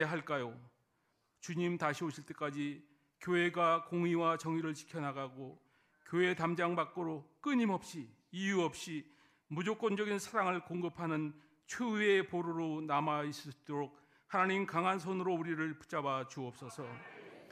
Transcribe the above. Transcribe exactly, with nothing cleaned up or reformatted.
할까요? 주님 다시 오실 때까지 교회가 공의와 정의를 지켜나가고 교회 담장 밖으로 끊임없이 이유 없이 무조건적인 사랑을 공급하는 최후의 보루로 남아 있을 수 있도록 하나님 강한 손으로 우리를 붙잡아 주옵소서.